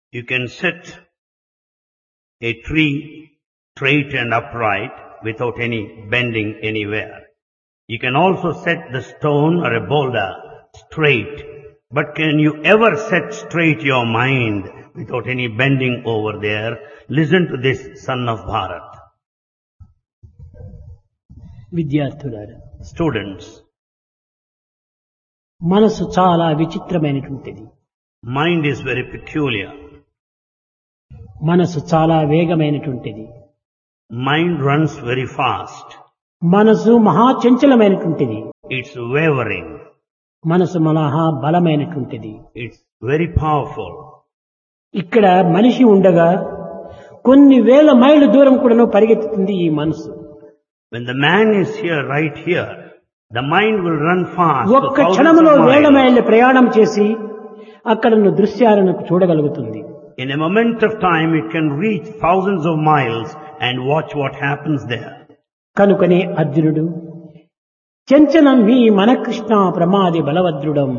You can set a tree straight and upright without any bending anywhere. You can also set the stone or a boulder straight. But can you ever set straight your mind without any bending over there? Listen to this son of Bharat. విద్యార్థులారా, Students, మనసు చాలా విచిత్రమైనటువంటిది. mind is very peculiar. మనసు చాలా వేగమైనటువంటిది. Mind runs very fast. మనసు మహా చంచలమైనటువంటిది. It's wavering. మనసు మహా బలమైనటువంటిది. It's very powerful. ఇక్కడ మనిషి ఉండగా కొన్ని వేల మైళ్ళ దూరం కూడా పరిగెత్తుతుంది ఈ మనసు. When the man is here, right here, the mind will run fast. to ఒక్క thousands క్షణంలో of వేల miles. మైళ్ళ ప్రయాణం చేసి అక్కడ దృశ్యాలను చూడగలుగుతుంది. In a moment of time, it can reach thousands of miles and watch what happens there. కనుకనే అర్జునుడు చంచలం మీ మన కృష్ణ ప్రమాది బలవద్రుడం.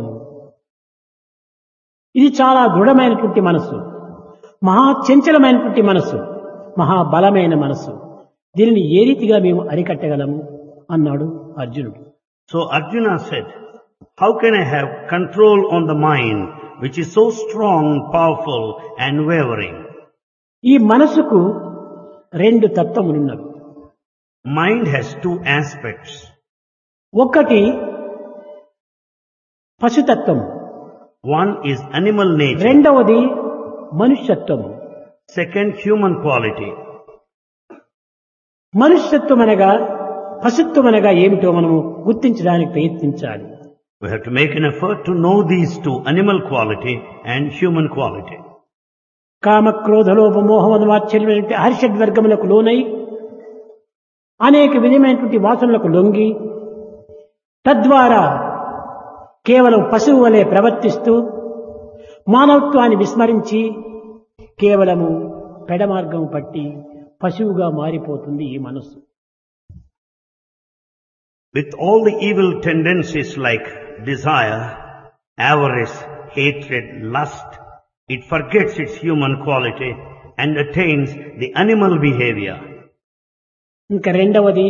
ఇది చాలా దృఢమైనటువంటి మనసు, మహా చంచలమైనటువంటి మనసు, మహాబలమైన మనసు. దీనిని ఏ రీతిగా మేము అరికట్టగలము అన్నాడు అర్జునుడు. So Arjuna said, how can I have control on the mind which is so strong, powerful and wavering? ఈ మనసుకు రెండు తత్వములున్నవి. Mind has two aspects. ఒకటి పశుతత్వం, One is animal nature. రెండవది మనుష్యత్వం. Second, human quality. మనుష్యత్వం అనగా పశుత్వం అనగా ఏమిటో మనము గుర్తించడానికి ప్రయత్నించాలి. We have to make an effort to know these two, animal quality and human quality. కామ క్రోధ లోభ మోహం వాత్సల్యమైనటువంటి హర్షడ్వర్గములకు లోనై అనేక విధమైనటువంటి వాసనలకు లొంగి తద్వారా కేవలం పశువు వలె ప్రవర్తిస్తూ మానవత్వాన్ని విస్మరించి కేవలము పెడమార్గం పట్టి పశువుగా మారిపోతుంది ఈ మనస్సు. With all the evil tendencies like desire, avarice, hatred, lust, it forgets its human quality and attains the animal behavior. ఇంకా రెండవది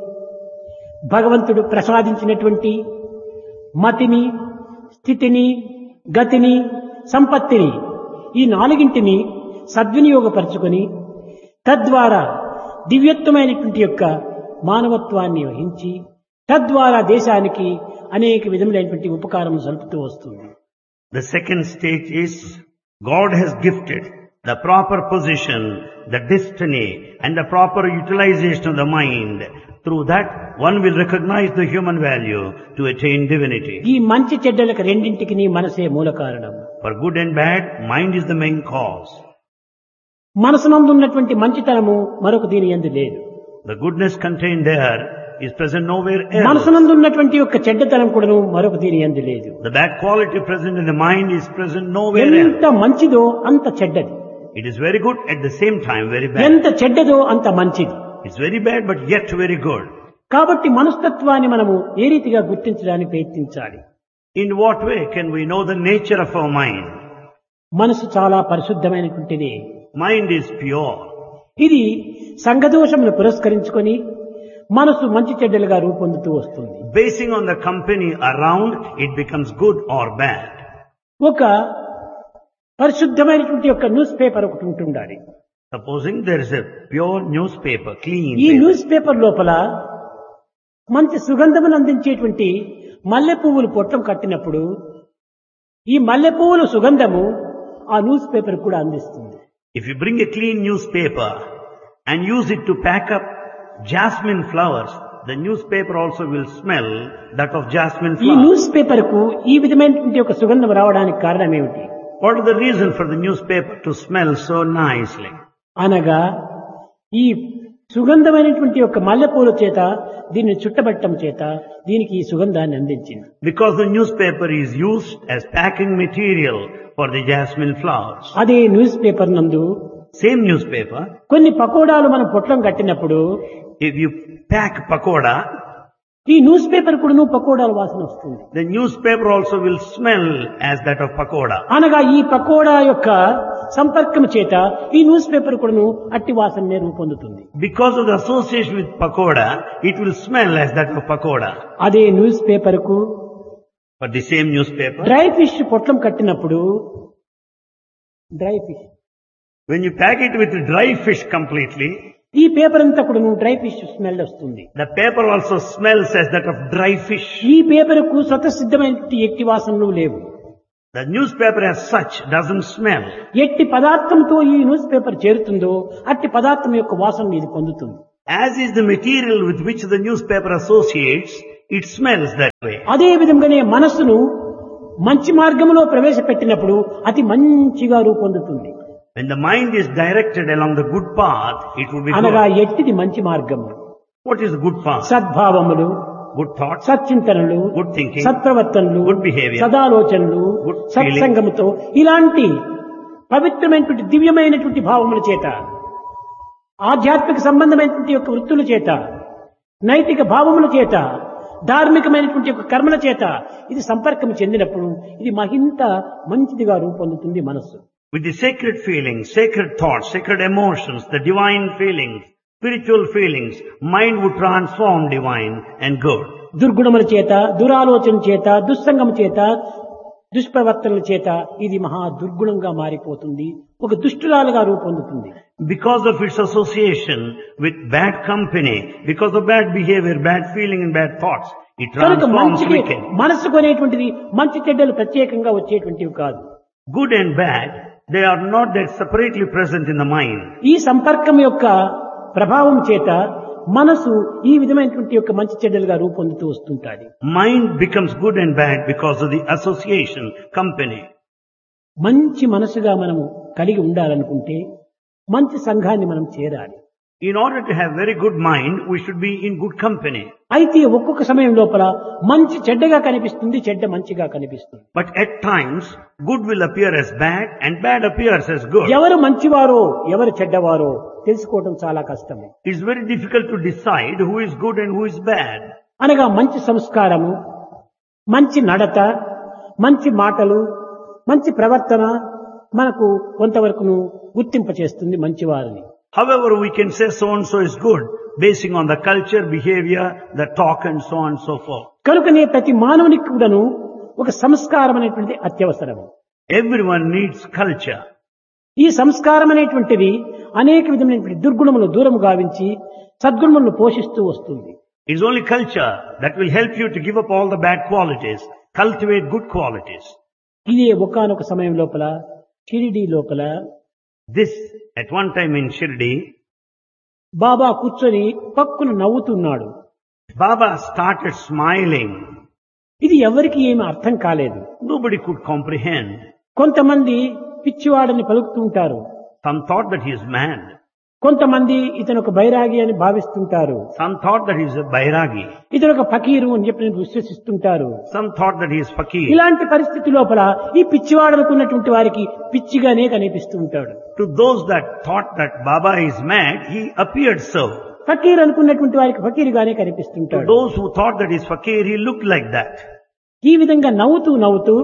భగవంతుడు ప్రసాదించినటువంటి మతిని, స్థితిని, గతిని, సంపత్తిని ఈ నాలుగింటిని సద్వినియోగపరచుకొని తద్వారా దివ్యత్వమైనటువంటి యొక్క మానవత్వాన్ని వహించి తద్వారా దేశానికి అనేక విధములైనటువంటి ఉపకారం సలుపుతూ వస్తుంది. The second stage is God has gifted the proper position, the destiny and the proper utilization of the mind. Through that one will recognize the human value to attain divinity. ఈ మంచి చెడ్డలకు రెండింటికి మనసే మూల కారణం. For good and bad, mind is the main cause. మనసునందు ఉన్నటువంటి మంచితనము మరొక దీని యందు లేదు. The goodness contained there is present nowhere else. మనసునందు ఉన్నటువంటి యొక్క చెడ్డతనం కూడా మరొక దీని యందు లేదు. The bad quality present in the mind is present nowhere ఎంత else. మంచిదో అంత చెడ్డది, It is very good at the same time very bad. ఎంత చెడ్డదో అంత మంచిది. It's very bad but yet very good. కాబట్టి మనస్తత్వాన్ని మనము ఏ రీతిగా గుర్తించడానికి ప్రయత్నించాలి. In what way can we know the nature of our mind? మనసు చాలా పరిశుద్ధమైనటువంటిది. Mind is pure. ఇది సంఘదోషమును పురస్కరించుకొని మనసు మంచి చెడ్డలుగా రూపొందుతూ వస్తుంది. Basing on the company around, it becomes good or bad. ఒక పరిశుద్ధమైనటువంటి యొక్క న్యూస్ పేపర్ ఒకటి ఉంటుండాలి. Supposing there is a pure newspaper, clean ఈ paper. న్యూస్ పేపర్ లోపల మంచి సుగంధమును అందించేటువంటి మల్లె పువ్వులు పొట్టం కట్టినప్పుడు ఈ మల్లె పువ్వుల సుగంధము ఆ న్యూస్ పేపర్ కూడా అందిస్తుంది. If you bring a clean newspaper and use it to pack up jasmine flowers, the newspaper also will smell that of jasmine ఈ flowers. న్యూస్ పేపర్ కు ఈ విధమైనటువంటి ఒక సుగంధం రావడానికి కారణం ఏమిటి? What is the reason for the newspaper to smell so nicely? అనగా ఈ సుగంధమైనటువంటి యొక్క మల్లెపూల చేత దీన్ని చుట్టబట్టం చేత దీనికి ఈ సుగంధాన్ని అందించింది. Because the newspaper is used as packing material for the jasmine flowers. అదే న్యూస్ పేపర్ నందు Same newspaper, కొన్ని పకోడాలు మనం పొట్లం కట్టినప్పుడు if you pack pakoda, ఈ న్యూస్ పేపర్ కూడా పకోడాల వాసన వస్తుంది. the newspaper also will smell as that of pakoda. అనగా ఈ పకోడా యొక్క సంపర్కం చేత ఈ న్యూస్ పేపర్ కూడాను అట్టి వాసననే రూపొందుతుంది. Because of the association with pakoda, it will smell as that of pakoda. అదే న్యూస్ పేపర్ కు For the same newspaper, dry fish పొట్లం కట్టినప్పుడు dry fish when you pack it with dry fish completely, ఈ paper అంతా కూడాను dry fish smell వస్తుంది. the paper also smells as that of dry fish. ఈ paper కు స్వతసిద్ధమైనటువంటి ఎట్టి వాసనలు లేవు. The newspaper as such doesn't smell. ఎట్టి పదార్థంతో ఈ న్యూస్ పేపర్ చేరుతుందో అట్టి పదార్థం యొక్క వాసన ఇది పొందుతుంది. As is the material with which the newspaper associates, it smells that way. అదే విధంగానే మనస్సును మంచి మార్గంలో ప్రవేశపెట్టినప్పుడు అతి మంచిగా రూపొందుతుంది. When the mind is directed along the good path, it will be అనగా good. ఎట్టిది మంచి మార్గము? What is the good path? సద్భావములు, Good thoughts, సచ్చింతనలు, good thinking, సత్ప్రవర్తనలు, good behavior, సదాలోచనలు, good feeling, సత్సంగముతో ఇలాంటి పవిత్రమైనటువంటి దివ్యమైనటువంటి భావముల చేత, ఆధ్యాత్మిక సంబంధమైనటువంటి యొక్క వృత్తుల చేత, నైతిక భావముల చేత, ధార్మికమైనటువంటి యొక్క కర్మల చేత ఇది సంపర్కం చెందినప్పుడు ఇది మరింత మంచిదిగా రూపొందుతుంది మనస్సు. with the sacred feelings, sacred thoughts, sacred emotions, the divine feelings, spiritual feelings, mind would transform divine and good. దుర్గుణముల చేత, దురాలోచన చేత, దుస్సంగం చేత, దుష్ప్రవర్తనల చేత ఇది మహా దుర్గుణంగా మారిపోతుంది, ఒక దుష్టురాలుగా రూపొందుతుంది. Because of its association with bad company, because of bad behavior, bad feeling and bad thoughts, it కనుక transforms మంచికి wicked. మనస్సుకు అనేటువంటిది మంచి చెడ్డలు ప్రత్యేకంగా వచ్చేటువంటివి కాదు. Good and bad, they are not that separately present in the mind. ఈ సంపర్కం యొక్క ప్రభావం చేత మనసు ఈ విధమైనటువంటి యొక్క మంచి చెడ్డలుగా రూపొందుతూ వస్తుంటాది. Mind becomes good and bad because of the association, company. మంచి మనసుగా మనము కలిగి ఉండాలనుకుంటే మంచి సంఘాన్ని మనం చేరాలి. In order to have very good mind, we should be in good company. అయితే ఒక్కొక్క సమయం లోపల మంచి చెడ్డగా కనిపిస్తుంది, చెడ్డ మంచిగా కనిపిస్తుంది. But at times, good will appear as bad and bad appears as good. ఎవరు మంచివారో ఎవరు చెడ్డవారో తెలుసుకోవడం చాలా కష్టము. It's very difficult to decide who is good and who is bad. అనగా మంచి సంస్కారము, మంచి నడత, మంచి మాటలు, మంచి ప్రవర్తన మనకు కొంతవరకును గుర్తింపచేస్తుంది మంచివారిని. However, we can say so-and-so is good, basing on the culture, behavior, the talk and so on and so forth. కనుకనే ప్రతి మానవునికి కూడాను ఒక సంస్కారం అనేటువంటిది అత్యవసరం. Everyone needs culture. ఈ సంస్కారం అనేటువంటిది అనేక విధమైనటువంటి దుర్గుణములు దూరం గావించి సద్గుణములను పోషిస్తూ వస్తుంది. It's only culture that will help you to give up all the bad qualities, cultivate good qualities. ఇదే ఒకానొక సమయం లోపల షిరిడీ లోపల This, at one time in Shirdi, బాబా కూర్చొని పక్కున నవ్వుతున్నాడు. Baba started smiling. ఇది ఎవరికి ఏమి అర్థం కాలేదు. Nobody could comprehend. కొంతమంది పిచ్చివాడని పలుకుతూ ఉంటారు, Some thought that he is mad. కొంతమంది ఇతను ఒక బైరాగి అని భావిస్తుంటారు, Some thought that he is a bairagi. ఇతను ఒక ఫకీరు అని చెప్పి విశ్వసిస్తుంటారు. Some thought that he is fakir. ఇలాంటి పరిస్థితి లోపల ఈ పిచ్చివాడనుకున్నటువంటి వారికి పిచ్చిగానే కనిపిస్తూ ఉంటాడు. To those that thought that Baba is mad, he appeared so. Fakir అనుకున్నటువంటి వారికి ఫకీరుగానే To కనిపిస్తుంటాడు. those who thought that he is fakir, he looked like that. ఈ విధంగా నవ్వుతూ నవ్వుతూ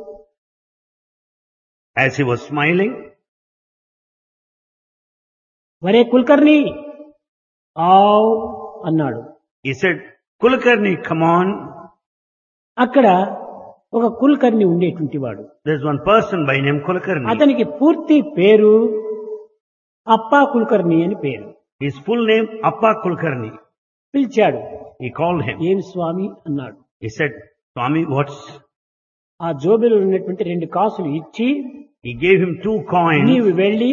As he was smiling, వరే కుల్కర్ణి ఆవ్ అన్నాడు. he said, Kulkarni, come on. అక్కడ ఒక కుల్కర్ణి ఉండేటువంటి వాడు. There's one person by name Kulkarni. అతనికి పూర్తి పేరు అప్పా కుల్కర్ణి అని పేరు. His full name, Appa Kulkarni. పిలిచాడు. He called him. ఏం స్వామి అన్నాడు. He said, Swami, what's... ఆ జోబిలో ఉన్నటువంటి 2 కాసులు ఇచ్చి He gave him 2 coins. నీవు వెళ్ళి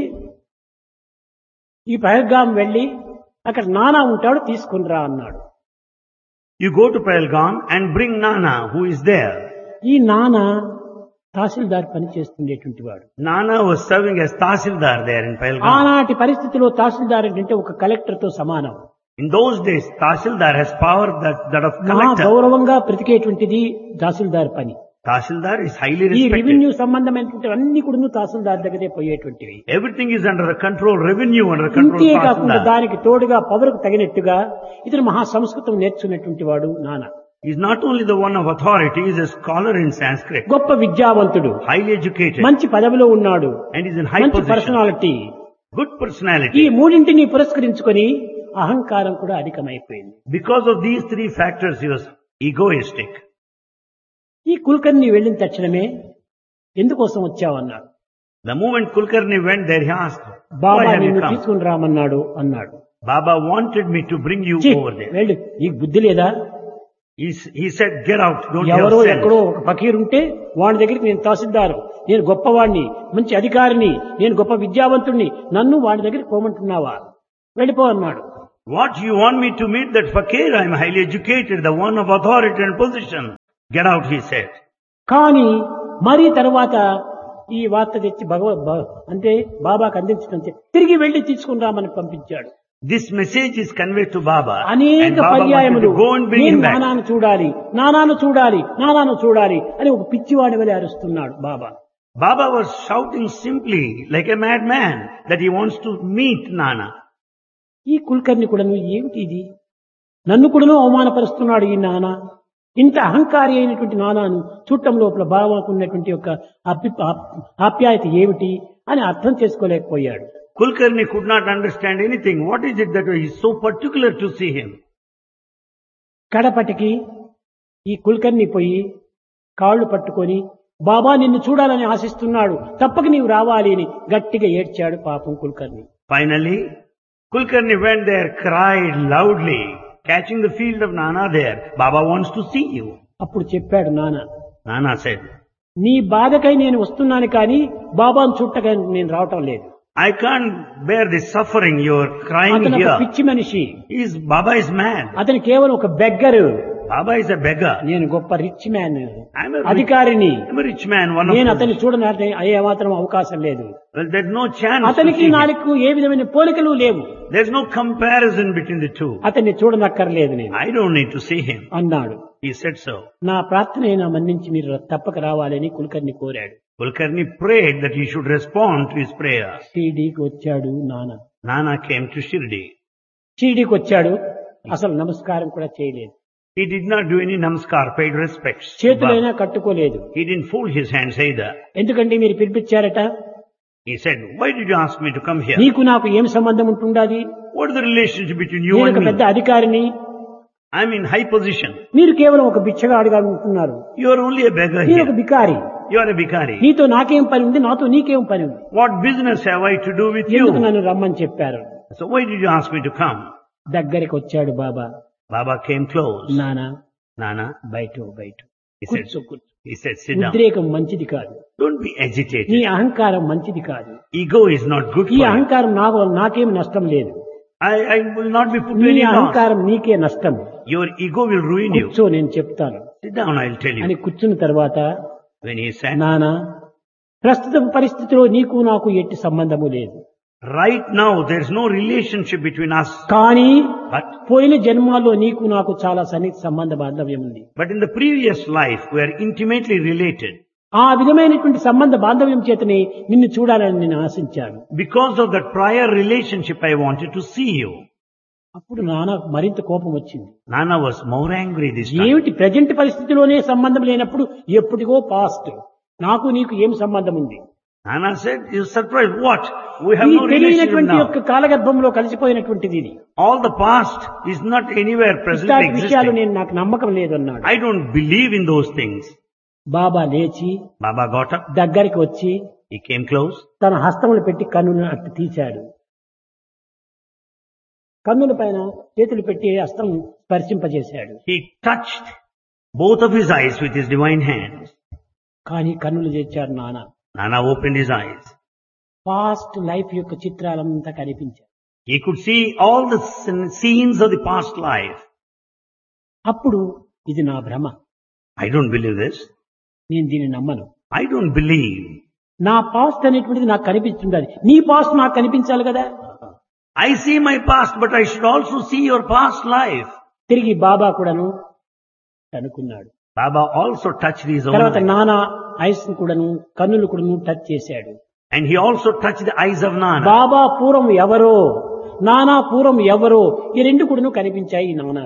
ఈ పహల్గాం వెళ్ళి అక్కడ నానా ఉంటాడు తీసుకునిరా అన్నాడు. You go to Pahalgam and bring Nana, who is there. ఈ నానా తహసీల్దార్ పని చేస్తుండేటువంటి వాడు. Nana was serving as Tahsildar there in Pahalgam. ఆనాటి పరిస్థితిలో తహసీల్దార్ అంటే ఒక కలెక్టర్ తో సమానం. In those days, Tahsildar has power that of మహా collector. గౌరవంగా బ్రతికేటువంటిది తహసీల్దార్ పని. Tahsildar is highly ఈ respected. రెవెన్యూ సంబంధమైనటువంటి అన్ని కూడా తహసీల్దార్ దగ్గరే పోయేటువంటివి. Everything is under the control, revenue under the control ఇంతే of కాకుండా Tahsildar. దానికి తోడుగా పవర్ కు తగినట్టుగా ఇతను మహా సంస్కృతం నేర్చుకున్నటువంటి వాడు నాన్న. He is not only the one of authority, he is a scholar in Sanskrit, గొప్ప విద్యావంతుడు, highly educated, మంచి పదవిలో ఉన్నాడు, and is in high మంచి position, పర్సనాలిటీ. good ఈ personality. మూడింటిని పురస్కరించుకొని అహంకారం కూడా అధికమైపోయింది. Because of these three factors, he was egoistic. ఈ కుల్కర్ణి వెళ్ళిన తక్షణమే ఎందుకోసం వచ్చావన్నాడు. The moment Kulkarni went there, he asked, why Baba have you నిన్ను come? తీసుకుని రామన్నాడు అన్నాడు. Baba wanted me to bring you ఛీ, over there. వెళ్ళు, నీకు బుద్ధి లేదా? He said, get out, don't you ఎవరో have ఎక్కడో sense? ఒక ఫకీర్ ఉంటే వాడి దగ్గరికి నేను తహసీల్దారు, నేను గొప్పవాడిని, మంచి అధికారిని, నేను గొప్ప విద్యావంతుణ్ణి, నన్ను వాడి దగ్గరికి పోమంటున్నావా? వెళ్ళిపో అన్నాడు. What, you want me to meet that fakir? I am highly educated, the one of authority and position. Get out, he said. కానీ మరీ తర్వాత ఈ వార్త తెచ్చి అంటే బాబాకు అందించడం తిరిగి వెళ్లి తీసుకుని రామని పంపించాడు. This message is conveyed to Baba, and అనేక Baba wanted పర్యాయములు to go and bring నేను him back. నానాను చూడాలి, నానాను చూడాలి, నానాను చూడాలి అని ఒక పిచ్చివాడి వలె అరుస్తున్నాడు బాబా. Baba was shouting simply like a madman that he wants to meet Nana. ఈ కుల్కర్ణి కూడా నువ్వు ఏమిటి ఇది, నన్ను కూడాను అవమానపరుస్తున్నాడు ఈ నాన్న, ఇంత అహంకారి అయినటువంటి నానాను చూడటం లోపల బాబాకు ఉన్నటువంటి యొక్క ఆప్యాయత ఏమిటి అని అర్థం చేసుకోలేకపోయాడు. Kulkarni could not understand anything. What is it that he is so particular to see him? కడపటికి ఈ కుల్కర్ణి పోయి కాళ్ళు పట్టుకొని బాబా నిన్ను చూడాలని ఆశిస్తున్నాడు, తప్పక నీవు రావాలి అని గట్టిగా ఏడ్చాడు పాపం Kulkarni. Finally, Kulkarni went there, cried loudly, catching the field of Nana there. Baba wants to see you. అప్పుడు చెప్పాడు నాన్న, Nana said, నీ బాధకై నేను వస్తున్నాను కానీ బాబాను చూడటగా నేను రావటం లేదు. I can't bear this suffering. You're crying అతను ఒక here. పిచ్చి మనిషి, Baba is mad. అతను కేవలం ఒక beggar, Baba is a beggar. నేను గొప్ప రిచ్ మ్యాన్, I'm a అధికారిని, rich man, one of నేను them. అతన్ని చూడని అయ్యే మాత్రం అవకాశం లేదు. Well, there's no chance to అతనికి see him. నాకు ఏ విధమైన పోలికలు లేవు, There's no comparison between the two. అతన్ని చూడనక్కర్లేదు నేను I don't need to see him. అన్నాడు. He said so. నా ప్రార్థన అయినా మన్నించి మీరు తప్పక రావాలని కుల్కర్ని కోరాడు. Kulkarni prayed that he should respond to his prayer. షిరిడీకి వచ్చాడు నాన్న. Nana came to Shirdi. షిరిడీకి వచ్చాడు, అసలు నమస్కారం కూడా చేయలేదు, He did not do any namaskar, paid respects. to చేతులైనా Baba. కట్టుకోలేదు. He didn't fold his hands either. ఎందుకంటే మీరు పిలిపించారట, He said, why did you ask me to come here? నీకు నాకు ఏం సంబంధం ఉంటుండాది, What is the relationship between you నేను ఒక and పెద్ద me? అధికారిని, I'm in high position. మీరు కేవలం ఒక బిచ్చగాడుగా ఉంటున్నారు, You are only a beggar నేను ఒక here. బికారి, You are a bhikari. నీతో నాకేం పని ఉంది, నాతో నీకేం పని ఉంది, What business have I to do with ఎందుకు you? నన్ను రమ్మని చెప్పారు. So why did you ask me to come? దగ్గరికి వచ్చాడు బాబా. Baba came close. నానా Nana, బయట he said, కూర్చో, sit down. ఉద్రేకం మంచిది కాదు, Don't be నీ agitated. అహంకారం మంచిది కాదు, Ego is not good ఈ for you. అహంకారం నాకేం నష్టం లేదు, I will not be put to నీ any loss. అహంకారం నీకే నష్టం, Your ego will ruin you. కూర్చో నేను చెప్తాను Sit down, I'll tell అని you. కూర్చున్న తర్వాత, When he said, నానా ప్రస్తుత పరిస్థితిలో నీకు నాకు ఎట్టి సంబంధము లేదు, right now there's no relationship between us. కానీ But పోయిన జన్మాల్లో నీకు నాకు చాలా సన్నిహిత సంబంధ బాంధవ్యం ఉంది. in the previous life, we are intimately related. ఆ విధమైనటువంటి సంబంధ బాంధవ్యం చేతనే నిన్ను చూడాలని నేను ఆశించాను. Because of that prior relationship, I wanted to see you. అప్పుడు నాన్న మరింత కోపం వచ్చింది. Nana was more angry this time. ఏమిటి ప్రజెంట్ పరిస్థితిలోనే సంబంధం లేనప్పుడు ఎప్పటికో పాస్ట్, నాకు నీకు ఏం సంబంధం ఉంది? Nana said, you're surprised. What? We have ఈ no relationship తెలియనటువంటి now. యొక్క కాలగర్భంలో కలిసిపోయినటువంటిది ఇది. All the past is not anywhere presently ఇట్లాంటి విషయాలు existing. నేను నాకు నమ్మకం లేదు అన్నాడు. I don't believe in those things. బాబా లేచి Baba got up. దగ్గరికి వచ్చి He came close. తన హస్తములు పెట్టి కన్నులను అట్టు తీశాడు. కన్నుల పైన చేతులు పెట్టి హస్తం స్పర్శింపజేశాడు. He touched both of his eyes with his divine hands. కానీ కన్నులు తెచ్చారు నాన్న. Nana opened his eyes. Past life యొక్క చిత్రాలంతా కనిపించారు. He could see all the scenes of the past life. అప్పుడు ఇది నా భ్రమ, I don't believe this. నేను దీన్ని నమ్మను. I don't believe. నా పాస్ట్ అనేటువంటిది నాకు కనిపిస్తుండాలి, నీ పాస్ట్ నాకు కనిపించాలి కదా. I see my past, but I should also see your past life. తిరిగి బాబా కూడాను అనుకున్నాడు. Baba also touched his own తర్వాత eyes. నానా ఐస్ కూడాను కన్నులు కూడాను టచ్ చేశాడు. And he also touched the eyes of Nana. బాబా పూర్వం ఎవరో, నానా పూర్వం ఎవరో, ఈ రెండు కూడాను కనిపించాయి నానాకు.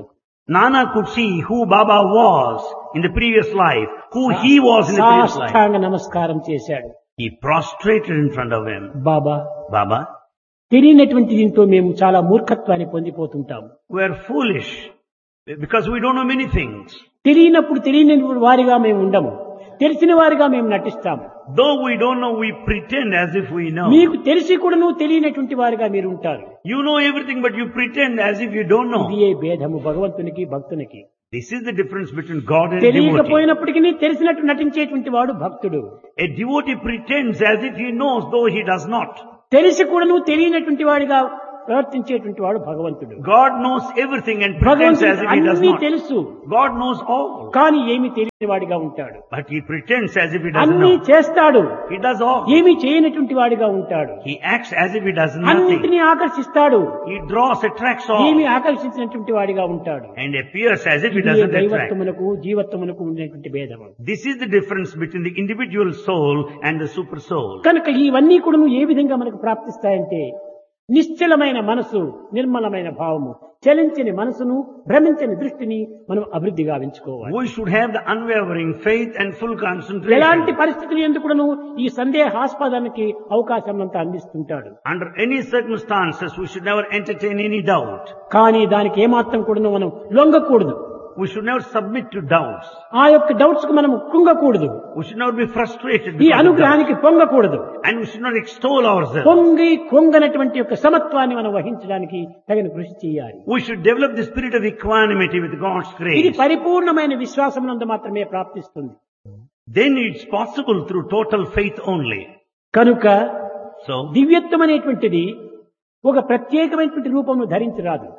Nana could see who Baba was in the previous life, who he was in the previous life. సాష్టాంగ నమస్కారం చేశాడు. He prostrated in front of him. Baba, Baba, తెలియనటువంటి దీంతో మేము చాలా మూర్ఖత్వాన్ని పొందిపోతుంటాము. we are foolish because we don't know many things. తెలియనప్పుడు తెలియని వారిగా మేము ఉండము, తెలిసిన వారిగా మేము నటిస్తాము. Though we don't know, we pretend as if we know. మీకు తెలిసి కూడా నువ్వు తెలియనటువంటి వారిగా మీరు ఉంటారు. You know everything, but you pretend as if you don't know. ఇదే భేదము భగవంతునికి భక్తునికి. This is the difference between God and devotee. తెలియకపోయినప్పటికీ తెలిసినట్టు నటించేటువంటి వాడు భక్తుడు. A devotee pretends as if he knows, though he does not. తెలిసి కూడా నువ్వు తెలియనటువంటి వాడిగా ప్రవర్తించేటువంటి వాడు భగవంతుడు. God knows everything and pretends as if he does అన్నీ not. తెలుసు, God knows all, కానీ ఏమి తెలియని వాడిగా ఉంటాడు. but he pretends as if he doesn't అన్నీ know. చేస్తాడు, He does all. ఏమి చేయనటువంటి వాడిగా ఉంటాడు. He acts as if he does nothing. అన్నింటినీ ఆకర్షిస్తాడు, He draws, attracts all, ఏమి ఆకర్షించినటువంటి వాడిగా ఉంటాడు. and appears as if he ఇదే doesn't attract. దైవత్వమునకు జీవత్వమునకు ఉండేటువంటి భేదము. This is the difference between the individual soul and the super soul. కనుక ఇవన్నీ కూడా నువ్వు ఏ విధంగా మనకు ప్రాప్తిస్తాయంటే, నిశ్చలమైన మనసు, నిర్మలమైన భావము, చలించని మనసును, భ్రమించని దృష్టిని మనం అభివృద్ధి గావించుకోవాలి. We should have the unwavering faith and full ఎలాంటి concentration. పరిస్థితులు ఎందుకు కూడాను ఈ సందేహాస్పదానికి అవకాశం అంతా అందిస్తుంటాడు. Under any circumstances, we should never entertain any doubt. కానీ దానికి ఏమాత్రం కూడాను మనం లొంగకూడదు. We should never submit to doubts. ఆ యొక్క డౌట్స్ కు మనం కృంగకూడదు. We should never be frustrated ఈ because of అనుగ్రహానికి పొంగకూడదు. doubts. And we should not extol ourselves. పొంగి కొంగనటువంటి యొక్క సమత్వాన్ని మనం వహించడానికి తగిన కృషి చేయాలి. We should develop the spirit of equanimity with God's ఇది grace. పరిపూర్ణమైన విశ్వాసం నందు మాత్రమే ప్రాప్తిస్తుంది. Then it's possible through total faith only. కనుక So, దివ్యత్వం అనేటువంటిది ఒక ప్రత్యేకమైనటువంటి రూపమును ధరించరాదు.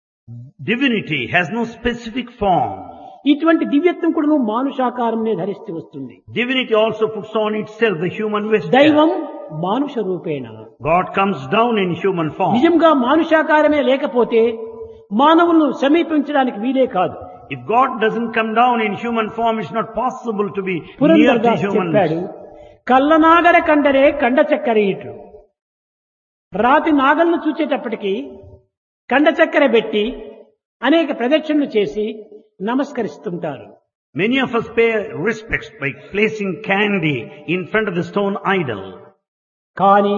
divinity has no specific form. ఇటువంటి దివ్యత్వం కూడా నువ్వు మానుషాకారంనే ధరిస్తూ వస్తుంది. Divinity also puts on itself the human vesture. దైవం మానుష రూపేణ. God comes down in human form. నిజంగా మానుషాకారమే లేకపోతే మానవులను సమీపించడానికి వీలే కాదు. If God doesn't come down in human form, it's not possible to be near Purandhar to Das చెప్పాడు, humans. కళ్ళనాగర కండరే కండ చక్కెర ఇటు. రాతి నాగలను చూచేటప్పటికి కండ చక్కెర పెట్టి అనేక ప్రదక్షిణలు చేసి నమస్కరిస్తుంటారు. Many of us pay respects by placing candy in front of the stone idol. కానీ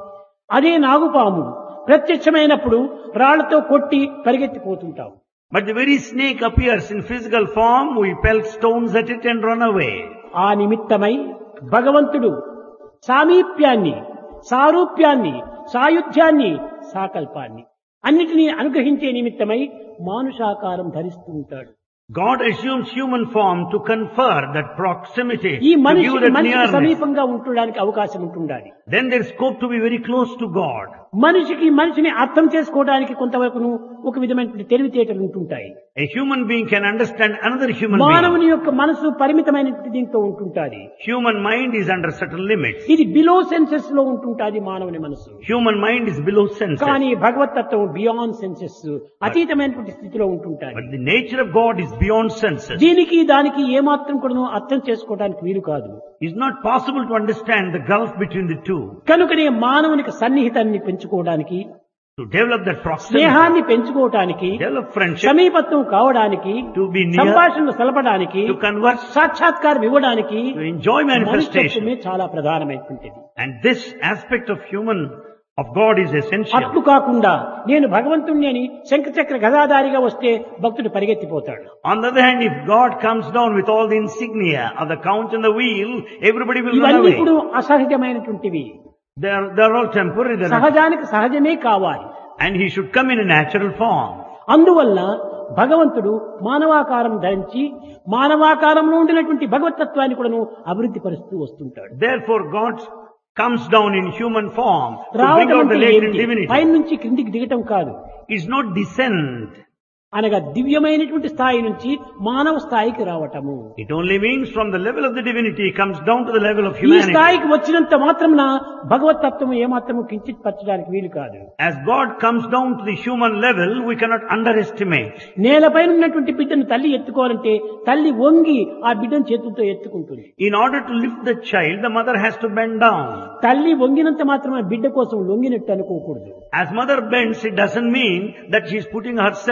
అదే నాగుపాము ప్రత్యక్షమైనప్పుడు రాళ్లతో కొట్టి పరిగెత్తిపోతుంటాం. But the very snake appears in physical form, we pelt stones at it and run away. ఆ నిమిత్తమై భగవంతుడు సామీప్యాన్ని, సారూప్యాన్ని, సాయుధ్యాన్ని, సాకల్పాన్ని అన్నిటినీ అనుగ్రహించే నిమిత్తమై మానుషాకారం ధరిస్తూ ఉంటాడు. God assumes human form to confer that proximity, ఈ to give మనిషికి that మనిషికి nearness. సమీపంగా ఉండడానికి అవకాశం ఉంటుండాలి. Then there's scope to be very close to God. మనిషికి మనిషిని అర్థం చేసుకోవడానికి కొంతవరకు ఒక విధమైనటువంటి తెలివితేటలు ఉంటుంటాయి. A human being can understand another human being. మానవుని యొక్క మనసు పరిమితమైనటువంటి దీంతో ఉంటుంటాది. Human mind is under certain limits. ఇది బిలో సెన్సెస్ లో ఉంటుంటాది మానవుని మనసు. Human mind is below senses. కానీ భగవతత్వం బియాండ్ సెన్సెస్, అతీతమైనటువంటి స్థితిలో ఉంటుంటాది. But the nature of God is beyond senses. దీనికి దానికి ఏమాత్రం కూడా అర్థం చేసుకోవడానికి వీలు కాదు. It's not possible to understand the gulf between the two. కనుకనే మానవునికి సన్నిహితాన్ని పెంచుకోవడానికి, To develop that proximity, స్నేహాన్ని పెంచుకోవటానికి, develop friendship, సమీపత్వం కావడానికి, to be near, సంభాషణలు సలపడానికి, to converse, సాక్షాత్కారం ఇవ్వడానికి to enjoy manifestation. మనుష్యత్వమే చాలా ప్రధానమైనటువంటిది. And this aspect of human, of God is essential. అట్లు కాకుండా నేను భగవంతుణ్ణి అని శంఖచక్ర గదాధారిగా వస్తే భక్తుడు పరిగెత్తిపోతాడు. On the other hand, if God comes down with all the insignia of the count and the wheel, everybody will run ఇవన్నీ away. ఇప్పుడు అసహజమైనటువంటివి. They're all temporary. సహజానికి సహజమే కావాలి. And he should come in a natural form. అందువల్ల భగవంతుడు మానవాకారం ధరించి మానవాకారంలో ఉండినటువంటి భగవతత్వాన్ని కూడాను అభివృద్ధి పరుస్తూ వస్తుంటాడు. Therefore, God comes down in human form to bring రావడం out the అంటే latent ఏంటి? divinity. పై నుంచి క్రిందికి దిగటం కాదు. It's not descent. అనగా దివ్యమైనటువంటి స్థాయి నుంచి మానవ స్థాయికి రావటము. It only means from the level of the divinity comes down to the level of ఈ humanity. స్థాయికి వచ్చినంత మాత్రమున భగవతత్వం ఏమాత్రము కించిత్ పరచడానికి వీలు కాదు. As God comes down to the human level, we cannot underestimate. నేలపైన ఉన్నటువంటి బిడ్డను తల్లి ఎత్తుకోవాలంటే తల్లి వంగి ఆ బిడ్డను చేతులతో ఎత్తుకుంటుంది. In order to lift the child, the mother has to bend down. తల్లి వంగినంత మాత్రమే బిడ్డ కోసం లొంగినట్టు అనుకోకూడదు. As mother bends, it doesn't mean that she's putting herself in a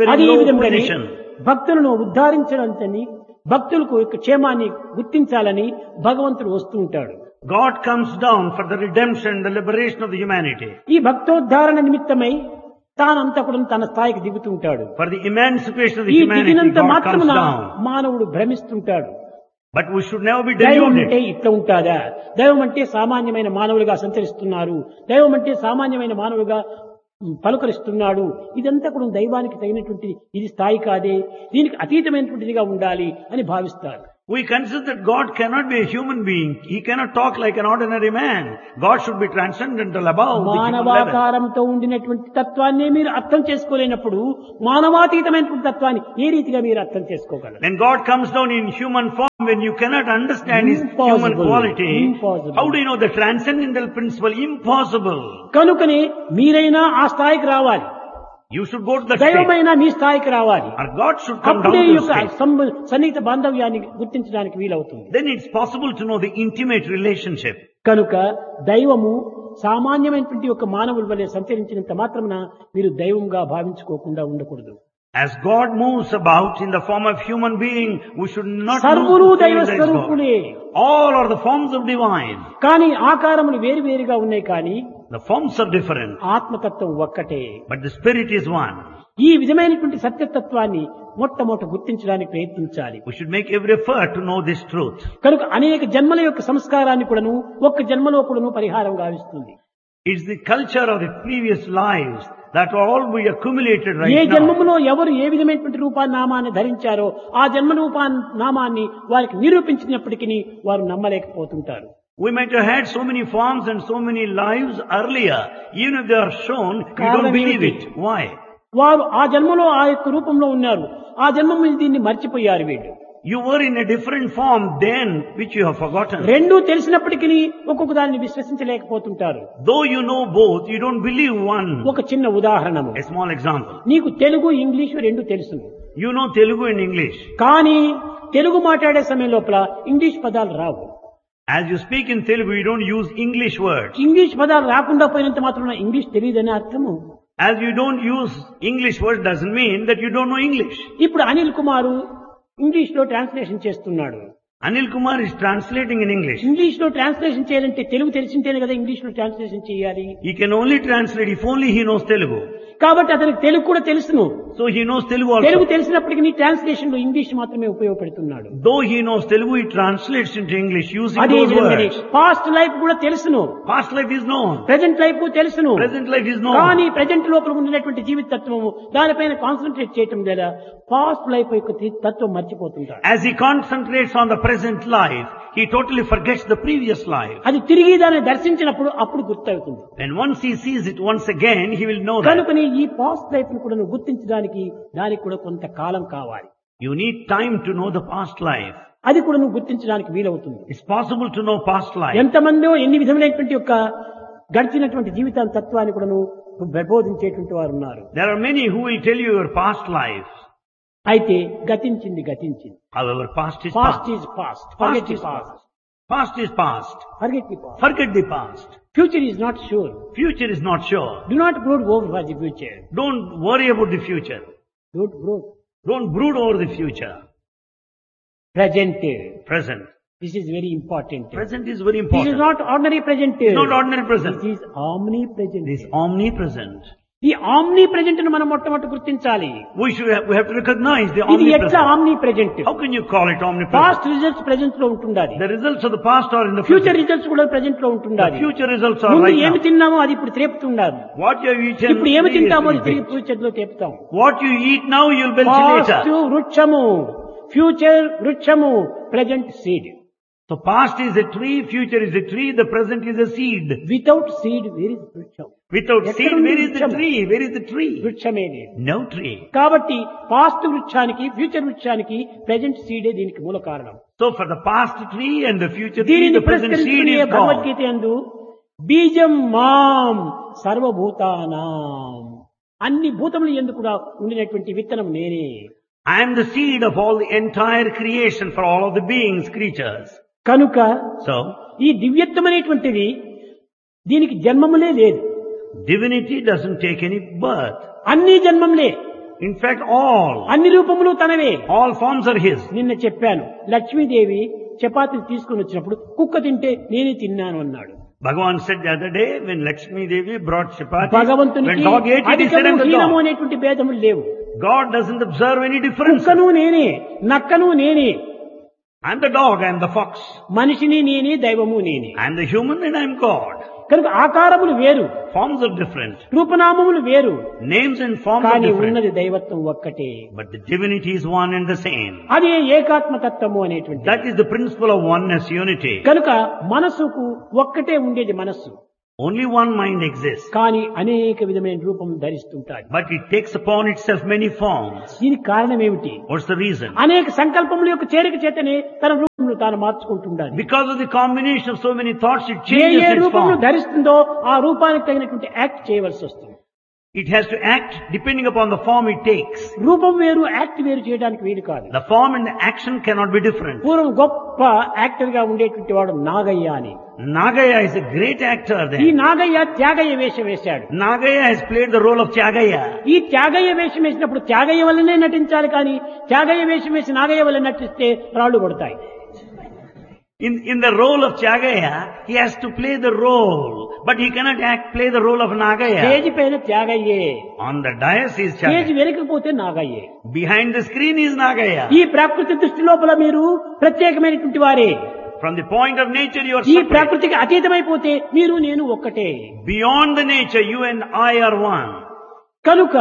very అదే low విధంగానే position. భక్తులను ఉద్ధరించడాన్ని భక్తులకు యొక్క క్షేమాన్ని గుర్తించాలని భగవంతుడు వస్తూ ఉంటాడు. God comes down for the redemption, the liberation of the humanity. ఈ భక్తోద్ధారణ నిమిత్తమై తానంతా కూడా తన స్థాయికి దిగుతూ ఉంటాడు. For the emancipation of the ఈ humanity, దిగినంత God comes మాత్రమున down. మానవుడు భ్రమిస్తుంటాడు. But we should never be దైవం అంటే deluded. ఇట్లా ఉంటాదా, దైవం అంటే సామాన్యమైన మానవులుగా సంచరిస్తున్నారు, దైవం అంటే సామాన్యమైన మానవులుగా పలుకరిస్తున్నాడు, ఇదంతా కూడా దైవానికి తగినటువంటి ఇది స్థాయి కాదే, దీనికి అతీతమైనటువంటిదిగా ఉండాలి అని భావిస్తారు. We consider that God cannot be a human being. He cannot talk like an ordinary man. God should be transcendental above the human level. మానవాకారంతో ఉండినటువంటి తత్వాన్ని మీరు అర్థం చేసుకోలేనప్పుడు మానవాతీతమైనటువంటి తత్వాన్ని ఏ రీతిగా మీరు అర్థం చేసుకోగలరు? When God comes down in human form, when you cannot understand His human Impossible. quality, Impossible. how do you know the transcendental principle? Impossible. కనుకనే మీరైనా ఆ స్థాయికి రావాలి, You should go to the state. దైవమైనా మీ స్థాయికి రావాలి. Or God should come down అప్పుడే to ఈ the యొక్క state. సన్నిహిత బాంధవ్యాన్ని గుర్తించడానికి వీలవుతుంది. Then it's possible to know the intimate relationship. కనుక దైవము సామాన్యమైనటువంటి ఒక మానవుల వలె సంచరించినంత మాత్రమున మీరు దైవంగా భావించుకోకుండా ఉండకూడదు. As God moves about in the form of human being, we should not సర్వులు know to say దైవ that is God. స్వరూపులే. All are the forms of divine. కానీ ఆకారములు వేరువేరుగా ఉన్నాయి, కానీ The forms are different, ఆత్మతత్వం ఒక్కటే. but the spirit is one. ఈ విధమైనటువంటి సత్యతత్వాన్ని మొట్టమొదట గుర్తించడానికి ప్రయత్నించాలి. We should make every effort to know this truth. కనుక అనేక జన్మల యొక్క సంస్కారాన్ని కూడాను ఒక్క జన్మలో కూడాను పరిహారం గావిస్తుంది. It's the culture of the previous lives that all we accumulated A right now. జన్మములో ఎవరు ఏ విధమైనటువంటి రూపానామాన్ని ధరించారో ఆ జన్మ రూపానామాన్ని వారికి నిరూపించినప్పటికీ వారు నమ్మలేకపోతుంటారు. We might have had so many forms and so many lives earlier. Even if they are shown, you don't కారణం believe ఏమిటి? it. Why? వారు ఆ జన్మలో ఆ యొక్క రూపంలో ఉన్నారు, ఆ జన్మ దీన్ని మర్చిపోయారు వీళ్ళు. You were in a different form then, which you have forgotten. రెండూ తెలిసినప్పటికీ ఒక్కొక్క దాన్ని విశ్వసించలేకపోతుంటారు. Though you know both, you don't believe one. ఒక చిన్న ఉదాహరణము, A small example. నీకు తెలుగు ఇంగ్లీషు రెండు తెలుసును, You know Telugu and English. కానీ తెలుగు మాట్లాడే సమయం లోపల ఇంగ్లీష్ పదాలు రావు. As you speak in Telugu, you don't use English words. English పదాలు రాకుండా పోయినంత మాత్రం ఇంగ్లీష్ తెలియదని అర్థము. As you don't use English words doesn't mean that you don't know English. ఇప్పుడు అనిల్ కుమారు ఇంగ్లీష్ లో ట్రాన్స్లేషన్ చేస్తున్నాడు. Anil Kumar is translating in English. English లో ట్రాన్స్లేషన్ చేయాలంటే తెలుగు తెలిసింటేనే కదా ఇంగ్లీష్ లో ట్రాన్స్లేషన్ చేయాలి. He can only translate if only he knows Telugu. కాబట్టి అతనికి తెలుగు కూడా తెలుసును. So he knows Telugu Telugu also. తెలిసినప్పటికీ ట్రాన్స్లేషన్ లో ఇంగ్లీష్ మాత్రమే ఉపయోగపెడుతున్నాడు. Though he knows Telugu, he translates into English using అదే those విధంగానే words. పాస్ట్ లైఫ్ కూడా తెలుసును, Past life is known. Present life తెలుసును. Present life is known. కానీ ప్రెజెంట్ లోపల ఉన్నటువంటి జీవిత తత్వము దానిపైన కాన్సన్ట్రేట్ చేయటం లేదా పాస్ట్ లైఫ్ యొక్క తత్వం మర్చిపోతుంటాడు. As he concentrates on the present life, he totally forgets the previous life. అది తిరిగి దాన్ని దర్శించినప్పుడు అప్పుడు గుర్తవుతుంది. And once he sees it once again, he will know that. కనుకని ఈ పాస్ట్ లైఫ్ ను కూడా గుర్తించడానికి దానికి కూడా కొంత కాలం కావాలి. You need time to know the past life. అది కూడా నువ్వు గుర్తించడానికి వీలవుతుంది. It's possible to know past life. ఎంతమందో ఎన్ని విధములైనటువంటి యొక్క గడిచినటువంటి జీవితాల తత్వాన్ని కూడా నువ్వు ప్రబోధించేటువంటి వారు ఉన్నారు. There are many who will tell you your past life. అయితే గతించింది గతించింది. However, past is past past. Is past, Past forget is the past, past. Past is past. Forget the past. Forget the past. Future is not sure. Future is not sure. Do not brood over for the future. Don't worry about the future. Don't brood over the future. Present, Present. This is very important. Present is very this important. Is not ordinary present, Not ordinary present. This is omni present. It is omnipresent. ఈ omni present ను మనం మొట్టమొదటి గుర్తించాలి. We have to recognize the ఇది ఎట్లా omnipresent. Omni present? How can you call it omnipresent? Past results present లో ఉంటుండాలి, The results of the past are in the future future. Results కూడా ప్రెజెంట్ లో The ఉంటుండాలి. future results are ముందు right ఏమి now. తిన్నామో అది ఇప్పుడు త్రేపుతుండాలి. What you have eaten ఇప్పుడు ఏమి today is తింటామో అది to be తిరిగి baked. ఫ్యూచర్ లో తేపుతాం. What you eat now, you'll belch past later. వృక్షము, ఫ్యూచర్ వృక్షము, present seed. So past is a tree, future is a tree, the present is a seed. Without seed where is వృక్షం? Without ఎక్కడ seed, ఉంది where is the వృక్షం? tree? Where is the tree? వృక్షమే లేదు. No tree. కాబట్టి past వృక్షానికి future వృక్షానికి present సీడే దీనికి మూల కారణం. So for the past tree and the future tree, దీనిని the present seed పురస్కరించుకునే is gone. Bhagavad Gita యందు బీజం మాం సర్వభూతానాం, అన్ని భూతములు యందు కూడా ఉండినటువంటి విత్తనం నేనే. I am the seed of all the entire creation for all of the beings, creatures. కనుక So, ఈ దివ్యత్వం అనేటువంటిది దీనికి జన్మములే లేదు. divinity doesn't take any birth. అన్ని జన్మంలే. In fact, all అన్ని రూపములు తనవే. forms are his. నిన్న చెప్పాను, లక్ష్మీదేవి చపాతీలు తీసుకుని వచ్చినప్పుడు కుక్క తింటే నేనే తిన్నాను అన్నాడు. Bhagavan said the other day when Lakshmi Devi brought chapati, when భగవంతునికి dog ate it, he said, I'm అధికము the హీనము dog. అనేటువంటి భేదములు లేవు. God doesn't observe any difference. కుక్కను నేనే, నక్కను నేనే, I'm the dog, I'm the fox. మనిషిని నేనే, దైవము నేనే. I'm the human and I'm God. కనుక ఆకారములు వేరు, Forms are different. రూపనామములు వేరు, Names and forms are కానీ different. ఉన్నది దైవత్వం ఒక్కటే. But the divinity is one and the same. అదే ఏకాత్మతత్వము అనేటువంటి. That is the principle of oneness, unity. కనుక మనసుకు ఒక్కటే ఉండేది మనస్సు, Only one mind exists. కానీ అనేక విధమైన రూపం ధరిస్తుంటాడు. But it takes upon itself many forms. దీనికి కారణం ఏమిటి? What's the reason? అనేక సంకల్పముల యొక్క చేరిక చేతనే తన రూపమును తాను మార్చుకుంటుండాలి. Because of the combination of so many thoughts, it A changes A its రూపమును form. ధరిస్తుందో ఆ రూపానికి తగినటువంటి యాక్ట్ చేయవలసి వస్తుంది. It has to act depending upon the form it takes. రూపం వేరు, యాక్ట్ వేరు చేయడానికి వీలు కాదు. The form and the action cannot be different. పూర్వం గొప్ప యాక్టర్ గా ఉండేటువంటి వాడు నాగయ్య అని. Nagaya is a great actor ఈ then. నాగయ్య త్యాగయ్య వేషం వేశాడు. Nagaya has played the role of Tyagaya. ఈ త్యాగయ్య వేషం వేసినప్పుడు త్యాగయ్య వల్లనే నటించాలి, కానీ త్యాగయ్య వేషం వేసి నాగయ్య వల్ల నటిస్తే రాళ్లు కొడతాయి. In the role of Tyagaya, he has to play the role, but he cannot play the role of Nagaya. Stage పైన త్యాగయ్యే, On the dais is stage Tyagaya. వెనకపోతే నాగయ్యే. Behind the screen is Nagaya. ఈ ప్రకృతి దృష్టి లోపల మీరు ప్రత్యేకమైనటువంటి వారే. From the point of nature, you are ఈ separate. ప్రకృతికి అతీతమైపోతే మీరు నేను ఒక్కటే. Beyond the nature, you and I are one. కనుక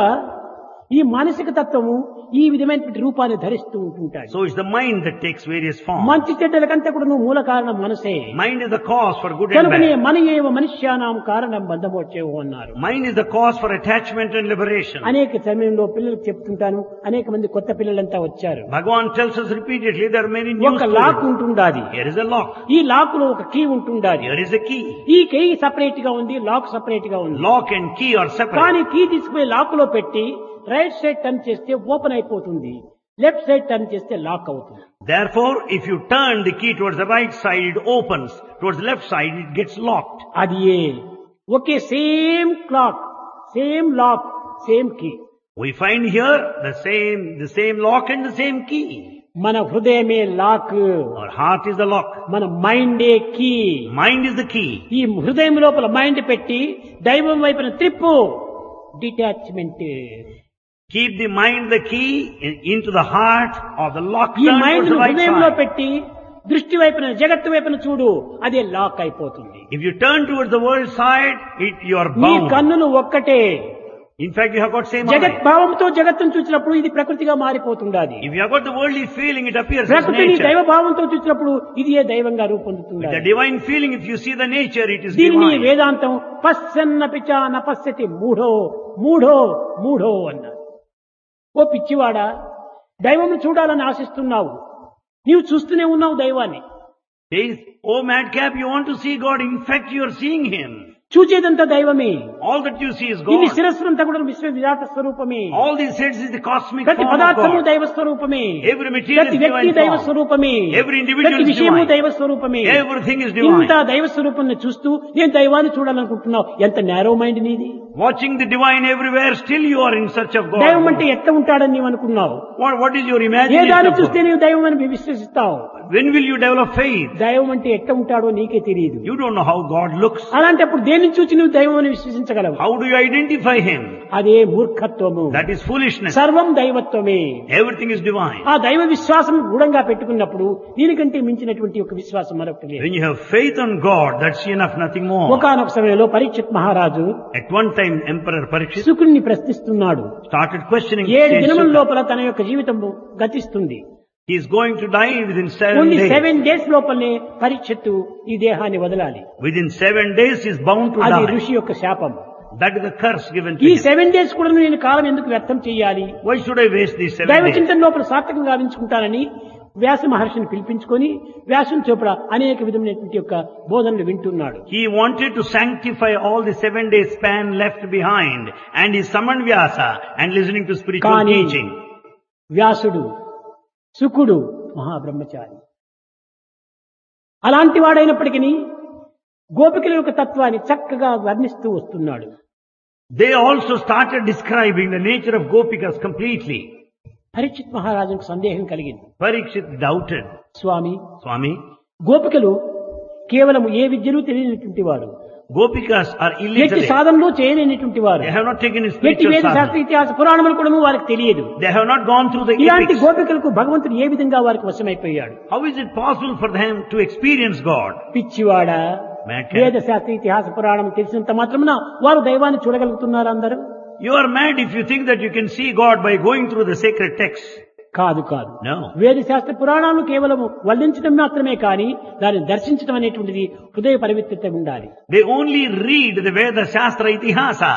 ఈ మానసిక తత్వము ఈ విధమైనటువంటి రూపాన్ని ధరిస్తూ ఉంటుంటాడు. So it's the mind that takes various forms. మంచి చెడ్డలకంతా కూడా నువ్వు మూల కారణం మనసే. Mind is the cause for good and కనుకనే bad. మన ఏవ మనుష్యానాం కారణం బంధమోచేవు అన్నారు. Mind is the cause for attachment and liberation. అనేక సమయంలో పిల్లలకు చెప్తుంటాను, అనేక మంది కొత్త పిల్లలంతా వచ్చారు. Bhagavan tells us repeatedly there are many new ఒక lock students. ఉంటుండాది, Here is a lock. ఈ లాక్ లో ఒక key ఉంటుండాది. Here is a key. ఈ కీ సపరేట్ గా ఉంది, లాక్ సపరేట్ గా ఉంది. Lock and key are separate. కానీ కీ తీసుకుపోయి లాక్ లో పెట్టి రైట్ సైడ్ టర్న్ చేస్తే ఓపెన్ అయిపోతుంది, లెఫ్ట్ సైడ్ టర్న్ చేస్తే లాక్ అవుతుంది. Therefore, if you turn the key towards the right side, it opens. Towards the left side, it gets locked. అది ఒకే same clock, same lock, same key. We find here the same lock and the same key. మన హృదయమే lock, Our heart is the lock. మన మైండే key. Mind is the key. ఈ హృదయం లోపల mind పెట్టి దైవం వైపున త్రిప్పు, detachment. Keep the mind the key into the heart of the lock. ఈ Turn mind towards the right హృదయంలో side. పెట్టి దృష్టి వైపున, జగత్తు వైపున చూడు, అదే లాక్ అయిపోతుంది. If you turn towards the world side, you are నీ bound. కన్నులు ఒక్కటే. In fact, you have got same జగత్ eye. భావంతో జగత్తును చూసినప్పుడు ఇది ప్రకృతిగా మారిపోతుండాలి. If you have got the worldly feeling, it appears as ప్రకృతిని nature. దైవ భావంతో చూసినప్పుడు ఇది ఏ దైవంగా With రూపొందుతుంది. the divine feeling, if you see the nature, it is దీనిని divine. వేదాంతం పశ్చన్నపిచ నపశ్యతి మూఢో మూఢో మూఢో అన్నారు. ఓ పిచ్చివాడా, దైవం చూడాలని ఆశిస్తున్నావు, నీవు చూస్తూనే ఉన్నావు దైవాన్ని. Says, oh madcap, you want to see God. In fact, you are seeing Him. చూచేదంతా దైవమే. All that you see is ఇది God. శిరస్సునంతా కూడా విశ్వ విరాట స్వరూపమే. All these heads is the cosmic ప్రతి form of పదార్థము God. దైవ స్వరూపమే. Every material ప్రతి is వ్యక్తి divine దైవ form. స్వరూపమే. Every individual ప్రతి is విషయము divine. దైవ స్వరూపమే. Everything is divine. ఇంత దైవ స్వరూపాన్ని చూస్తూ నేను దైవాన్ని చూడాలనుకుంటున్నావు, ఎంత నేరో మైండ్ నీది. Watching the divine everywhere, still you are in search of God. దైవం అంటే ఎట్లా ఉంటాడని నీవు అనుకున్నావు. What is your A imagination దాన్ని of చూస్తే God? నీవు దైవం అని విశ్వసిస్తావు. When will you develop faith? దైవం అంటే ఎట్లా ఉంటాడో నీకే తెలియదు. You don't know how God looks. అలాంటప్పుడు దేన్ని చూసి నువ్వు దైవం అని విశ్వసించగలవు? How do you identify Him? అదే మూర్ఖత్వము. That is foolishness. సర్వం దైవత్వమే. Everything is divine. ఆ దైవ విశ్వాసం గూఢంగా పెట్టుకున్నప్పుడు దీనికంటే మించినటువంటి ఒక విశ్వాసం మరొకటి లేదు. When you have faith on God, that's enough, nothing more. ఒకానొక సమయంలో పరీక్షిత్ మహారాజు At one time, Emperor Parikshit శుకుని ప్రశ్నిస్తున్నాడు. started questioning 7 Saint దినముల Shuka. లోపల తన యొక్క జీవితం గతిస్తుంది. He is going to die within 7 only days. 7 days లోపలనే పరీక్షిత్తు ఈ దేహాన్ని వదలాలి. Within 7 days, he is bound to అది die. ఋషి యొక్క శాపం. That is the curse given to ఈ him. 7 డేస్ కూడా నేను కాలం ఎందుకు వ్యర్థం చేయాలి, Why should I waste these 7 దైవ days? చింతన లోపల సార్థకంగా గావించుకుంటానని వ్యాస మహర్షిని పిలిపించుకొని వ్యాసుని చొప్పున అనేక విధమైనటువంటి యొక్క బోధనలు వింటున్నాడు. He wanted to sanctify all the 7 days span left behind, and he summoned Vyasa and listening to spiritual కానీ teaching. వ్యాసుడు శుకుడు మహాబ్రహ్మచారి. అలాంటి వాడైనప్పటికీ గోపికల యొక్క తత్వాన్ని చక్కగా వర్ణిస్తూ వస్తున్నాడు. They also started describing the nature of Gopikas completely. Parikshit మహారాజుకు సందేహం కలిగింది. Parikshit doubted. స్వామి, Swami, గోపికలు కేవలం ఏ విద్యను తెలియనటువంటి వారు, Gopikas are ఎట్టి illiterate. సాధనలో చేయలేనటువంటి వారు, They have not taken ఎట్టి spiritual వేద శాస్త్ర sadhana. ఇతిహాస పురాణములు కూడా వారికి తెలియదు. They have not gone through the ఇలాంటి epics. గోపికలకు భగవంతుడు ఏ విధంగా వారికి వశమైపోయాడు? How is it possible for them to experience God? పిచ్చివాడ, Madman. వేద శాస్త్ర ఇతిహాస పురాణం తెలిసినంత మాత్రమున వారు దైవాన్ని చూడగలుగుతున్నారు అందరూ? You are mad if you think that you can see God by going through the sacred texts. కాదు కాదు. No. వేద శాస్త్ర పురాణాలను కేవలం వల్లించడం మాత్రమే కానీ దాన్ని దర్శించడం అనేటువంటిది హృదయ పరిమితత ఉండాలి. They only read the Veda, Shastra, Itihasa.